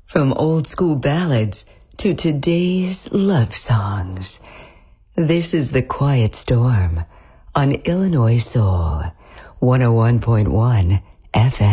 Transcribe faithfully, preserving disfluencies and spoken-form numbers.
From old school ballads to today's love songs, this is The Quiet Storm on Illinois Soul, one oh one point one F M.